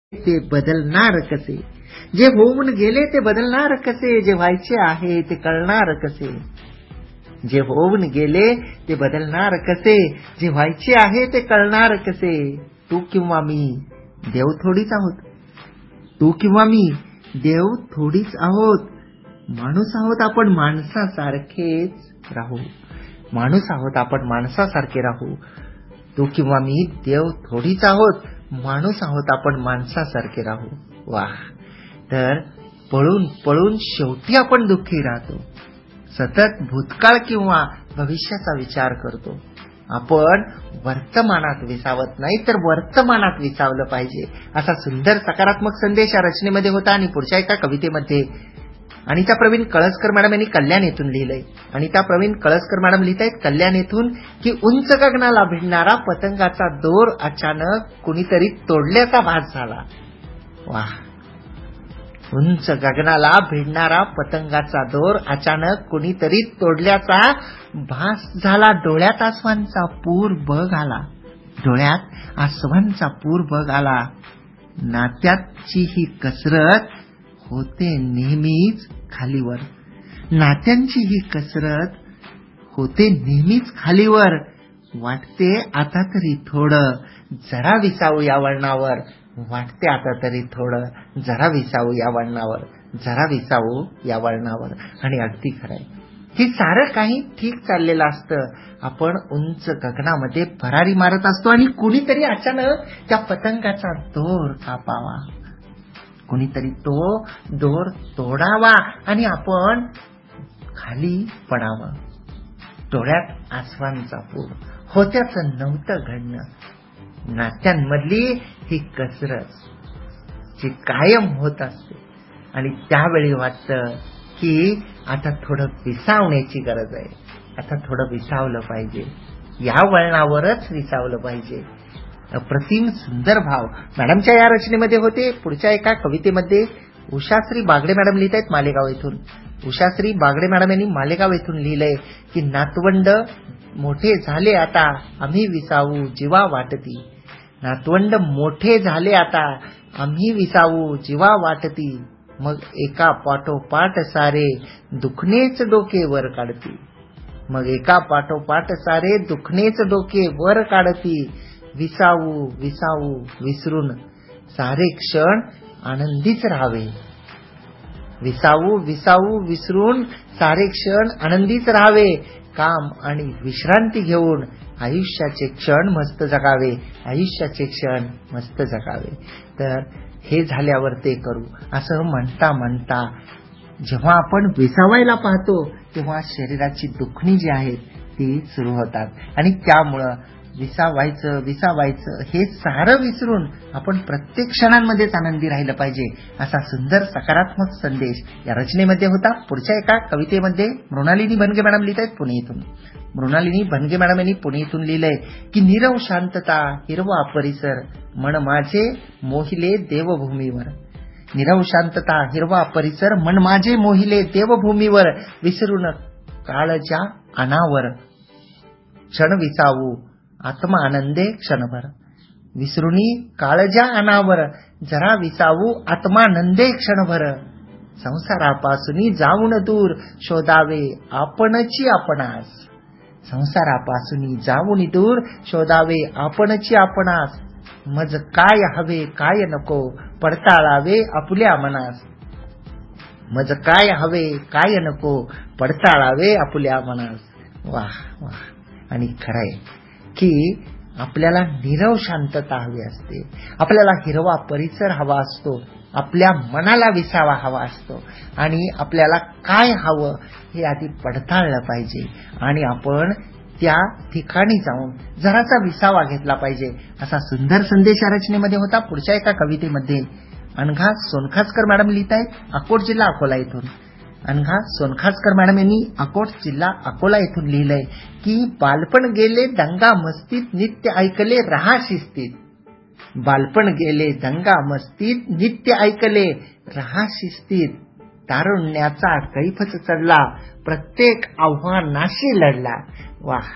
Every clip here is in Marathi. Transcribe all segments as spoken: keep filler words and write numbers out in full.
ते बदलणार कसे, जे होऊन गेले ते बदलणार कसे, जे व्हायचे आहे ते कळणार कसे, जे होऊन गेले ते बदलणार कसे, जे व्हायचे आहे ते कळणार कसे. तू किंवा मी देव थोडीच आहोत, तू किंवा मी देव थोडीच आहोत. माणूस आहोत आपण, माणसासारखेच राहू. माणूस आहोत आपण, माणसासारखे राहू. तू किंवा मी देव थोडीच आहोत, माणूस आहोत आपण, माणसासारखे राहू. वाह. तर पळून पळून शेवटी आपण दुःखी राहतो. सतत भूतकाळ किंवा भविष्याचा विचार करतो. आपण वर्तमानात विसावत नाही तर वर्तमानात विसावलं पाहिजे, असा सुंदर सकारात्मक संदेश या रचनेमध्ये होता. आणि पुढच्या एका कवितेमध्ये अनिता प्रवीण कळसकर मॅडम यांनी कल्याण येथून लिहिलंय. अनिता प्रवीण कळसकर मॅडम लिहित आहेत कल्याण येथून की उंच गगनाला भिडणारा पतंगाचा दोर अचानक कुणीतरी तोडल्याचा भास झाला. वाह. उंच गगनाला भिडणारा पतंगाचा दोर अचानक कुणीतरी तोडल्याचा भास झाला. डोळ्यात आसवांचा पूर बघ आला, डोळ्यात आसवांचा पूर बघ आला. नात्याची ही कसरत होते नेहमीच खालीवर, नात्यांची ही कसरत होते नेहमीच खालीवर. वाटते आता तरी थोडं जरा विसावू या वळणावर, वाटते आता तरी थोडं जरा विसावू या वळणावर, जरा विसावू या वळणावर. आणि अगदी खरंय, हे सारं काही ठीक चाललेलं असतं. आपण उंच गगनामध्ये भरारी मारत असतो आणि कुणीतरी अचानक त्या पतंगाचा दोर कापावा, कुणीतरी तो दोर तोडावा आणि आपण खाली पडावं. डोळ्यात आसवांचा पूर, होत्याचं नव्हतं घडणं. नात्यांमधली ही कसरत जी कायम होत असते आणि त्यावेळी वाटतं की आता थोडं विसावण्याची गरज आहे, आता थोडं विसावलं पाहिजे, या वळणावरच विसावलं पाहिजे. अप्रतिम सुंदर भाव मॅडमच्या या रचनेमध्ये होते. पुढच्या एका कवितेमध्ये उषाश्री बागडे मॅडम लिहित आहेत मालेगाव येथून. उषाश्री बागडे मॅडम यांनी मालेगाव येथून लिहिलंय की नातवंड मोठे झाले आता आम्ही विसावू जीवा वाटती. नातवंड मोठे झाले आता आम्ही विसावू जीवा वाटती. मग एका पाठोपाठ सारे दुखणेच डोके वर काढती. मग एका पाठोपाठ सारे दुखणेच डोके वर काढती. विसावू विसावू विसरून सारे क्षण आनंदीच राहावे. विसावू विसावू विसरून सारे क्षण आनंदीच राहावे. काम आणि विश्रांती घेऊन आयुष्याचे क्षण मस्त जगावे, आयुष्याचे क्षण मस्त जगावे. तर हे झाल्यावर ते करू असं म्हणता म्हणता जेव्हा आपण विसावायला पाहतो तेव्हा शरीराची दुखणी जी आहेत ती सुरू होतात. आणि त्यामुळं विसावायचं विसावायचं हे सारं विसरून आपण प्रत्येक क्षणांमध्येच आनंदी राहिलं पाहिजे, असा सुंदर सकारात्मक संदेश या रचनेमध्ये होता. पुढच्या एका कवितेमध्ये मृणालिनी बनगे मॅडम लिहित आहेत पुणे इथून. मृणालिनी बनगे मॅडम यांनी पुणे इथून लिहिलंय की नीरव शांतता हिरवा परिसर मन माझे मोहिले देवभूमीवर. नीरव शांतता हिरवा परिसर मन माझे मोहिले देवभूमीवर. विसरून काळच्या अनावर क्षण विसावू आत्मा आनंदे क्षणभर. विसरुनी काळजा अनावर जरा विसावू आत्मानंदे क्षणभर. संसारापासून जाऊन दूर शोधावे आपणची आपणास. संसारापासून जाऊन दूर शोधावे आपणची आपणास. मज काय हवे काय नको पडताळावे आपुल्या मनास. मज काय हवे काय नको पडताळावे आपुल्या मनास. वाह वाह. आणि खरंय की आपल्याला नीरव शांतता हवी असते, आपल्याला हिरवा परिसर हवा असतो, आपल्या मनाला विसावा हवा असतो आणि आपल्याला काय हवं हे आधी पडताळलं पाहिजे आणि आपण त्या ठिकाणी जाऊन जरासा विसावा घेतला पाहिजे, असा सुंदर संदेश या रचनेमध्ये होता. पुढच्या एका कवितेमध्ये अनघा सोनखासकर मॅडम लिहित आहेत अकोट जिल्हा अकोला येथून. अनघा सोनखासकर मॅडम यांनी अकोट जिल्हा अकोला येथून लिहिलंय की बालपण गेले दंगा मस्तीत नित्य ऐकले रहा शिस्तीत. बालपण गेले दंगा मस्तीत नित्य ऐकले रहा शिस्तीत. तारुण्याचा कैफच चढला प्रत्येक आव्हानाशी लढला. वाह.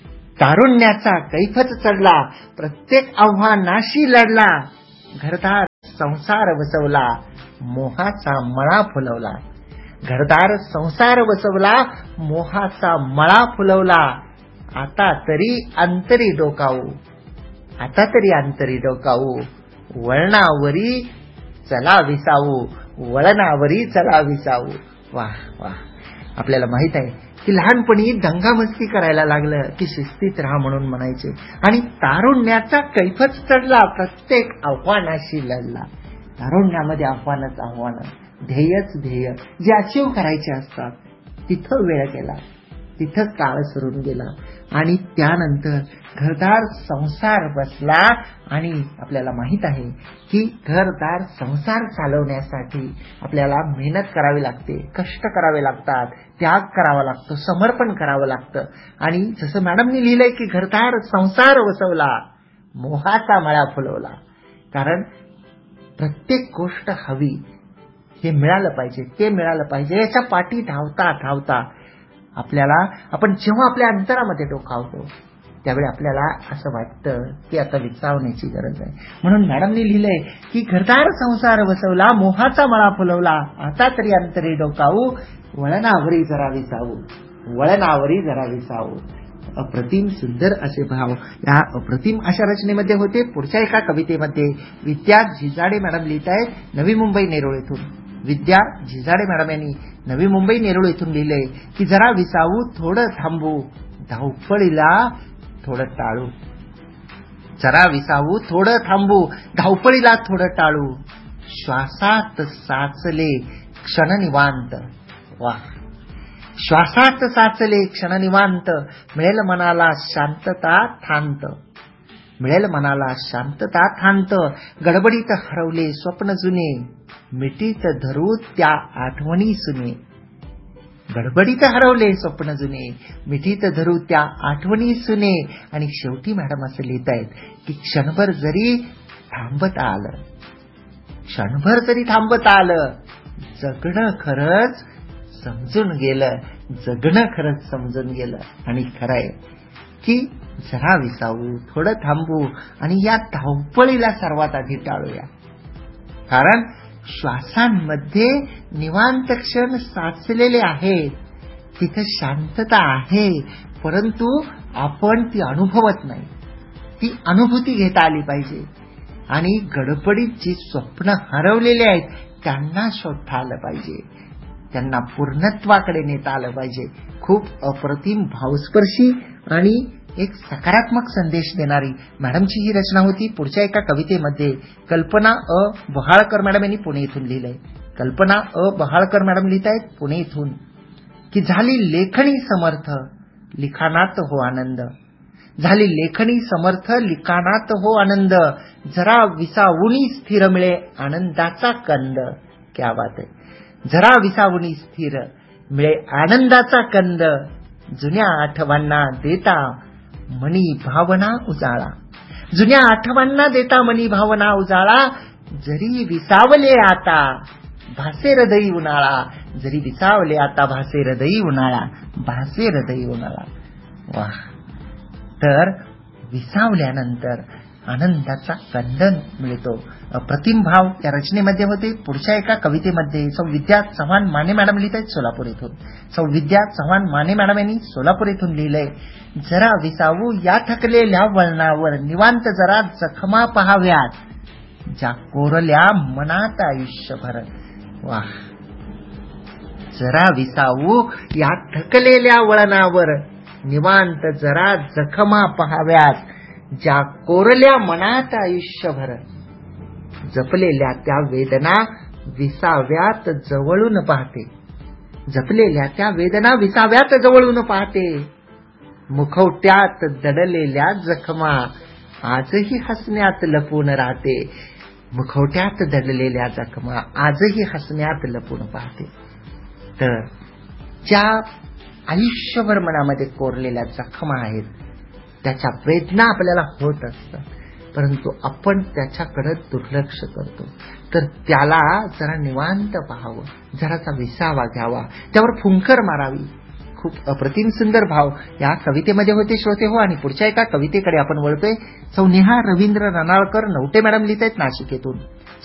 तारुण्याचा कैफच चढला प्रत्येक आव्हानाशी लढला. घरदार संसार वसवला, मोहाचा मळा फुलवला. घरदार संसार वसवला, मोहाचा मळा फुलवला. आता तरी अंतरी डोकावू, आता तरी अंतरी डोकावू, वळणावरी चला विसावू, वळणावरी चला विसावू. वाह वाह. आपल्याला माहित आहे की लहानपणी दंगामस्ती करायला लागलं की शिस्तीत राहा म्हणून म्हणायचे, आणि तारुण्याचा कैफच चढला, प्रत्येक आव्हानाशी लढला. तारुण्यामध्ये आव्हानच आव्हान, ध्येयच ध्येय, जे अचीव करायचे असतात तिथं वेळ गेला, तिथं काळ सरून गेला. आणि त्यानंतर घरदार संसार बसला. आणि आपल्याला माहित आहे की घरदार संसार चालवण्यासाठी आपल्याला मेहनत करावी लागते, कष्ट करावे लागतात, त्याग करावा लागतो, समर्पण करावं लागतं. आणि जसं मॅडमनी लिहिलंय की घरदार संसार वसवला, मोहाचा मळा फुलवला. कारण प्रत्येक गोष्ट हवी, हे मिळालं पाहिजे, ते मिळालं पाहिजे, याच्या पाठी धावता धावता आपल्याला, आपण जेव्हा आपल्या अंतरामध्ये डोकावतो त्यावेळी आपल्याला असं वाटतं की आता विसावण्याची गरज आहे. म्हणून मॅडमनी लिहिलंय की घरदार संसार वसवला, मोहाचा मळा फुलवला, आता तरी अंतरी डोकावू, वळणावरी जरा विसावू, वळणावरी जरा विसावू. अप्रतिम सुंदर असे भाव या अप्रतिम अशा रचनेमध्ये होते. पुढच्या एका कवितेमध्ये विद्या झिजाडे मॅडम लिहित आहेत नवी मुंबई नेरूळ येथून. विद्या झिजाडे मॅडम यांनी नवी मुंबई नेरूळ येथून लिहिलंय की जरा विसावू, थोडं थांबू, धावपळीला थोडं टाळू. जरा विसावू, थोडं थांबू, धावपळीला थोडं टाळू, श्वासात साचले क्षण निवांत. वा. श्वासात साचले क्षण निवांत, मिळेल मनाला शांतता थांत, मिळेल मनाला शांतता थांत, गडबडीत हरवले स्वप्न जुने, मिठीत धरू त्या आठवणी सुने. गडबडीत हरवले स्वप्न जुने, मिठीत धरू त्या आठवणी सुने. आणि शेवटी मॅडम असं लिहित आहेत की क्षणभर जरी थांबत आलं, क्षणभर जरी थांबत आलं, जगणं खरंच समजून गेलं, जगणं खरंच समजून गेलं. आणि खरंय की जरा विसावू, थोडं थांबू, आणि या धावपळीला सर्वात आधी टाळूया. कारण श्वासांमध्ये निवांत क्षण साचलेले आहेत, तिथं शांतता आहे, परंतु आपण ती अनुभवत नाही. ती अनुभूती घेता आली पाहिजे. आणि गडबडीत जी स्वप्न हरवलेली आहेत त्यांना शोधता आलं पाहिजे, त्यांना पूर्णत्वाकडे नेता आलं पाहिजे. खूप अप्रतिम भावस्पर्शी आणि एक सकारात्मक संदेश देणारी मॅडमची ही रचना होती. पुढच्या एका कवितेमध्ये कल्पना अ बहाळकर मॅडम यांनी पुणे इथून लिहिलंय. कल्पना अ बहाळकर मॅडम लिहित आहेत पुणे इथून की झाली लेखणी समर्थ, लिखाणात हो आनंद. झाली लेखणी समर्थ, लिखाणात हो आनंद, जरा विसावुनी स्थिर मिळे आनंदाचा कंद. क्या बात आहे. जरा विसावुनी स्थिर मिळे आनंदाचा कंद, जुन्या आठवणींना देता मनी भावना उजाळा. जुन्या आठवणींना देता मनी भावना उजाळा, जरी विसावले आता भासे हृदयी उन्हाळा. जरी विसावले आता भासे हृदयी उन्हाळा, भासे हृदयी उन्हाळा. वाह. तर विसावल्यानंतर आनंदाचा कंद मिळतो. अप्रतिम भाव या रचनेमध्ये होते. पुढच्या एका कवितेमध्ये सौ विद्या चव्हाण माने मॅडम लिहित आहेत सोलापूर इथून. सौ विद्या चव्हाण माने मॅडम यांनी सोलापूर इथून लिहिलंय, जरा विसावू या थकलेल्या वळणावर, निवांत जरा जखमा पहाव्यात, ज्या कोरल्या मनात आयुष्यभर. वाह. जरा विसावू या थकलेल्या वळणावर, निवांत जरा जखमा पहाव्यात, ज्या कोरल्या मनात आयुष्यभर. जपलेल्या त्या वेदना विसाव्यात जवळून पाहते, जपलेल्या त्या वेदना विसाव्यात जवळून पाहते. मुखवट्यात दडलेल्या जखमा आजही हसण्यात लपून राहते. मुखवट्यात दडलेल्या जखमा आजही हसण्यात लपून पाहते. तर ज्या आयुष्यभर मनामध्ये कोरलेल्या जखमा आहेत, त्याच्या वेदना आपल्याला होत असतात, परंतु आपण त्याच्याकडे दुर्लक्ष करतो. तर त्याला जरा निवांत पाहावं, जराचा विसावा घ्यावा, त्यावर फुंकर मारावी. खूप अप्रतिम सुंदर भाव या कवितेमध्ये होते श्रोते हो. आणि पुढच्या एका कवितेकडे आपण वळतोय. सौ नेहा रवींद्र रनाळकर नवटे मॅडम लिहित आहेत नाशिक येथून.